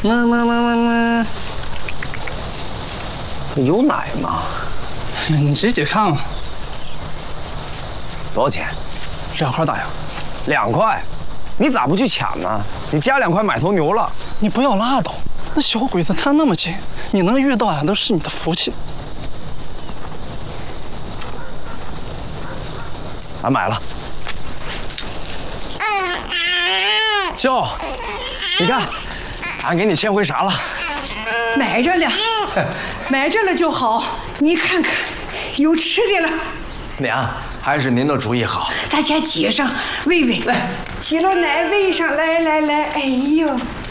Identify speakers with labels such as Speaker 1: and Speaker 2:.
Speaker 1: 有奶吗？
Speaker 2: 你自己看嘛。
Speaker 1: 多少钱
Speaker 2: 2块大洋。
Speaker 1: ？2块？你咋不去抢呢？你加2块买头牛了。
Speaker 2: 你不要拉倒，那小鬼子看那么近，你能遇到俺都是你的福气。
Speaker 1: 俺买了。秀，你看，俺给你牵回啥了？
Speaker 3: 买着了，买着了就好。你看看，有吃的了。
Speaker 1: 娘，还是您的主意好。
Speaker 3: 大家挤上，喂喂，来，挤了奶喂上，来，哎呦。